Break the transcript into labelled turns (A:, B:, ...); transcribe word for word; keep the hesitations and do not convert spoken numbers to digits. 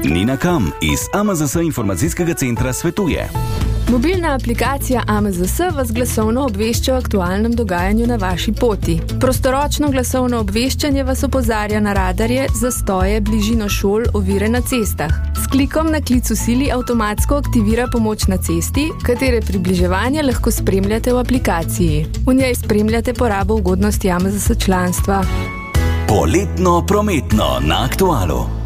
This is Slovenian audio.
A: Nina Kam iz A M Z S informacijskega centra svetuje.
B: Mobilna aplikacija A M Z S vas glasovno obvešča o aktualnem dogajanju na vaši poti. Prostoročno glasovno obveščanje vas opozarja na radarje, zastoje, bližino šol, ovire na cestah. S klikom na klic v sili avtomatsko aktivira pomoč na cesti, katere približevanje lahko spremljate v aplikaciji. V njej spremljate porabo ugodnosti A M Z S članstva.
A: Poletno prometno na Aktualu.